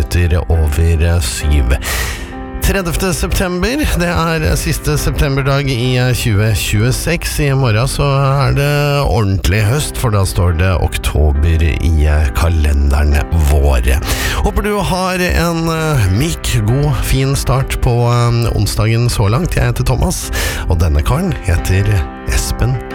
minutter over 7. 30. september, det siste septemberdag i 2026. I morgen så det ordentlig høst, for da står det oktober i kalenderen vår. Håper du har en myk, god, fin start på onsdagen så langt. Jeg heter Thomas, og denne karen heter Espen